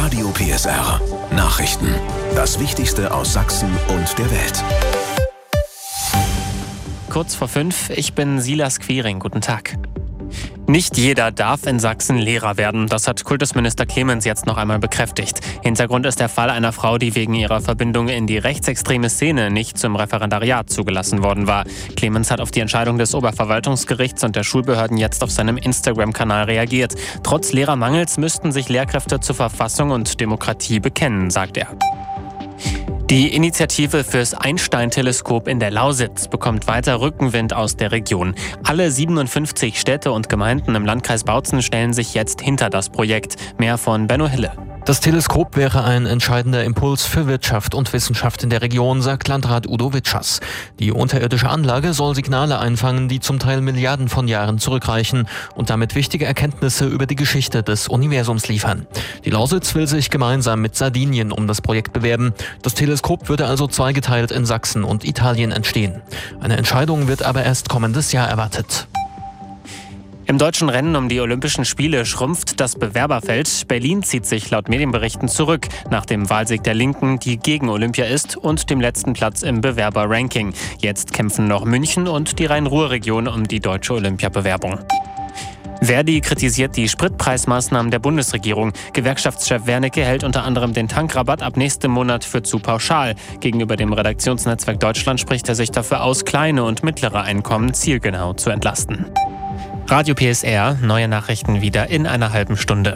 Radio PSR. Nachrichten. Das Wichtigste aus Sachsen und der Welt. Kurz vor 5, ich bin Silas Quiring. Guten Tag. Nicht jeder darf in Sachsen Lehrer werden. Das hat Kultusminister Clemens jetzt noch einmal bekräftigt. Hintergrund ist der Fall einer Frau, die wegen ihrer Verbindung in die rechtsextreme Szene nicht zum Referendariat zugelassen worden war. Clemens hat auf die Entscheidung des Oberverwaltungsgerichts und der Schulbehörden jetzt auf seinem Instagram-Kanal reagiert. Trotz Lehrermangels müssten sich Lehrkräfte zur Verfassung und Demokratie bekennen, sagt er. Die Initiative fürs Einstein-Teleskop in der Lausitz bekommt weiter Rückenwind aus der Region. Alle 57 Städte und Gemeinden im Landkreis Bautzen stellen sich jetzt hinter das Projekt. Mehr von Benno Hille. Das Teleskop wäre ein entscheidender Impuls für Wirtschaft und Wissenschaft in der Region, sagt Landrat Udo Witschers. Die unterirdische Anlage soll Signale einfangen, die zum Teil Milliarden von Jahren zurückreichen und damit wichtige Erkenntnisse über die Geschichte des Universums liefern. Die Lausitz will sich gemeinsam mit Sardinien um das Projekt bewerben. Das Teleskop würde also zweigeteilt in Sachsen und Italien entstehen. Eine Entscheidung wird aber erst kommendes Jahr erwartet. Im deutschen Rennen um die Olympischen Spiele schrumpft das Bewerberfeld. Berlin zieht sich laut Medienberichten zurück nach dem Wahlsieg der Linken, die gegen Olympia ist, und dem letzten Platz im Bewerberranking. Jetzt kämpfen noch München und die Rhein-Ruhr-Region um die deutsche Olympiabewerbung. Verdi kritisiert die Spritpreismaßnahmen der Bundesregierung. Gewerkschaftschef Wernicke hält unter anderem den Tankrabatt ab nächstem Monat für zu pauschal. Gegenüber dem Redaktionsnetzwerk Deutschland spricht er sich dafür aus, kleine und mittlere Einkommen zielgenau zu entlasten. Radio PSR, neue Nachrichten wieder in einer halben Stunde.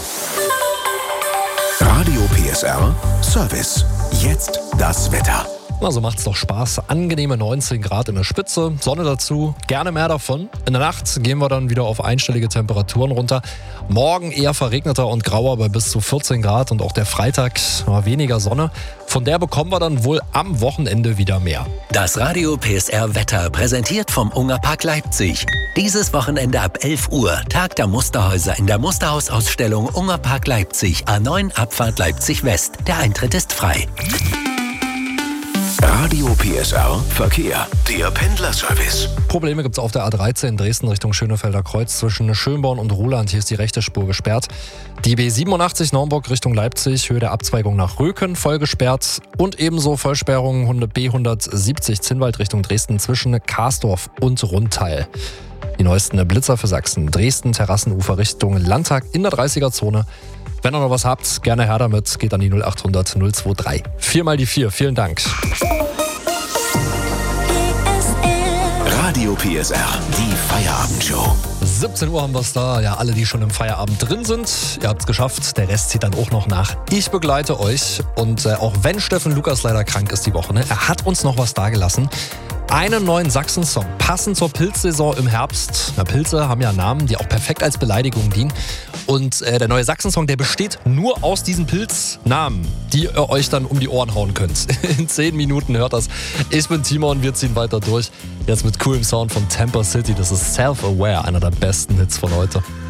Radio PSR Service. Jetzt das Wetter. Na, so macht's doch Spaß. Angenehme 19 Grad in der Spitze, Sonne dazu, gerne mehr davon. In der Nacht gehen wir dann wieder auf einstellige Temperaturen runter. Morgen eher verregneter und grauer bei bis zu 14 Grad und auch der Freitag weniger Sonne. Von der bekommen wir dann wohl am Wochenende wieder mehr. Das Radio PSR Wetter präsentiert vom Ungerpark Leipzig. Dieses Wochenende ab 11 Uhr Tag der Musterhäuser in der Musterhausausstellung Ungerpark Leipzig, A9 Abfahrt Leipzig West. Der Eintritt ist frei. Radio PSR Verkehr, der Pendlerservice. Probleme gibt's auf der A13 Dresden Richtung Schönefelder Kreuz zwischen Schönborn und Ruhland. Hier ist die rechte Spur gesperrt. Die B87 Naumburg Richtung Leipzig, Höhe der Abzweigung nach Röken, voll gesperrt. Und ebenso Vollsperrung B170 Zinnwald Richtung Dresden zwischen Karsdorf und Rundteil. Die neuesten Blitzer für Sachsen. Dresden Terrassenufer Richtung Landtag in der 30er-Zone. Wenn ihr noch was habt, gerne her damit. Geht an die 0800 023. 4 mal die 4. Vielen Dank. Radio PSR, die Feierabendshow. 17 Uhr haben wir es da. Ja, alle, die schon im Feierabend drin sind, ihr habt es geschafft. Der Rest zieht dann auch noch nach. Ich begleite euch. Und auch wenn Steffen Lukas leider krank ist die Woche, er hat uns noch was dagelassen. Einen neuen Sachsen-Song, passend zur Pilzsaison im Herbst. Na, Pilze haben ja Namen, die auch perfekt als Beleidigung dienen. Und der neue Sachsen-Song, der besteht nur aus diesen Pilznamen, die ihr euch dann um die Ohren hauen könnt. In 10 Minuten hört das. Ich bin Timon, wir ziehen weiter durch. Jetzt mit coolem Sound von Tampa City. Das ist Self-Aware, einer der besten Hits von heute.